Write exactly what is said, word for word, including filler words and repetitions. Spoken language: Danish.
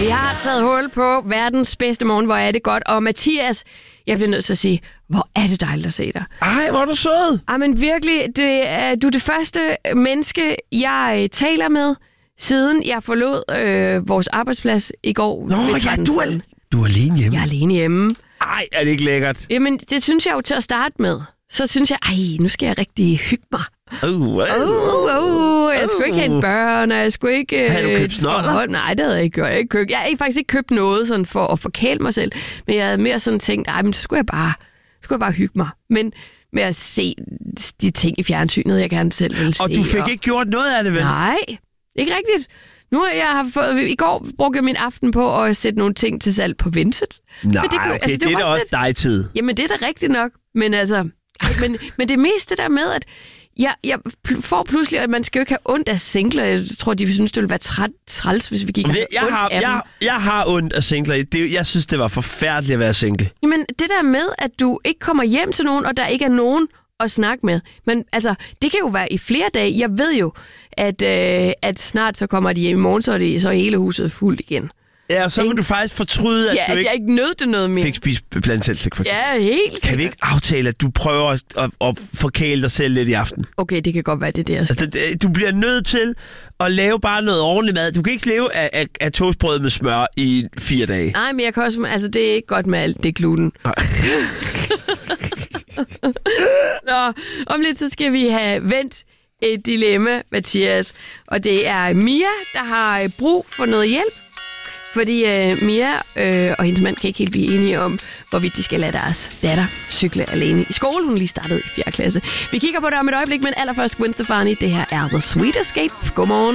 Vi har taget hul på verdens bedste morgen, hvor er det godt. Og Mathias, jeg bliver nødt til at sige, hvor er det dejligt at se dig. Ej, hvor er du sød. Ej, men virkelig, det er, du er det første menneske, jeg taler med, siden jeg forlod øh, vores arbejdsplads i går. Nå, ja, du er, du er alene hjemme. Jeg er alene hjemme. Ej, er det ikke lækkert? Jamen, det synes jeg jo til at starte med. Så synes jeg, ej, nu skal jeg rigtig hygge mig. Uh, uh, uh, uh, jeg skulle ikke have en børn, og jeg skulle ikke... Har du købt snoller? Nej, det havde jeg ikke gjort. Jeg, ikke købt. jeg har faktisk ikke købt noget sådan for at forkæle mig selv, men jeg havde mere sådan tænkt, ej, men så skulle jeg bare, skulle jeg bare hygge mig. Men med at se de ting i fjernsynet, jeg gerne selv ville se. Og du fik og... ikke gjort noget af det, vel? Nej, ikke rigtigt. Nu har jeg har fået, i går brugte jeg min aften på at sætte nogle ting til salg på Vinted. Nej, det, okay, altså, det, det er da også lidt... dig tid. Jamen, det er da rigtigt nok, men altså... Ej, men, men det meste der med, at jeg, jeg får pludselig, at man skal jo ikke have ondt af singler. Jeg tror, de synes, det ville være træt, træls, hvis vi gik det, jeg, ondt har, af jeg, jeg har ondt af singler. Det, jeg synes, det var forfærdeligt at være single. Jamen, det der med, at du ikke kommer hjem til nogen, og der ikke er nogen at snakke med. Men altså, det kan jo være i flere dage. Jeg ved jo, at, øh, at snart så kommer de hjem i morgen, så er, det, så er hele huset fuldt igen. Ja, og så må du faktisk fortryde, at ja, du at ikke, jeg ikke nød det noget mere. Fik spist blandt selv slik. Ja, helt sikkert. Kan vi ikke aftale, at du prøver at, at, at forkæle dig selv lidt i aften? Okay, det kan godt være, det der. Altså, det, du bliver nødt til at lave bare noget ordentligt mad. Du kan ikke leve af, af, af toastbrød med smør i fire dage. Nej, men jeg kan også... Altså, det er ikke godt med alt det gluten. Nå, om lidt så skal vi have vendt et dilemma, Mathias. Og det er Mia, der har brug for noget hjælp. Fordi øh, Mia øh, og hendes mand kan ikke helt blive enige om, hvorvidt de skal lade deres datter cykle alene i skole. Hun lige startede i fjerde klasse. Vi kigger på det om et øjeblik, men allerførst Gwen Stefani. Det her er The Sweet Escape. Godmorgen.